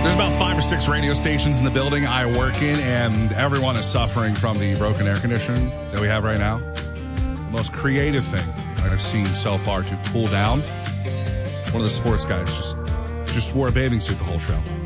There's about 5 or 6 radio stations in the building I work in, and everyone is suffering from the broken air conditioning that we have right now. The most creative thing I've seen so far to cool down. One of the sports guys just wore a bathing suit the whole show.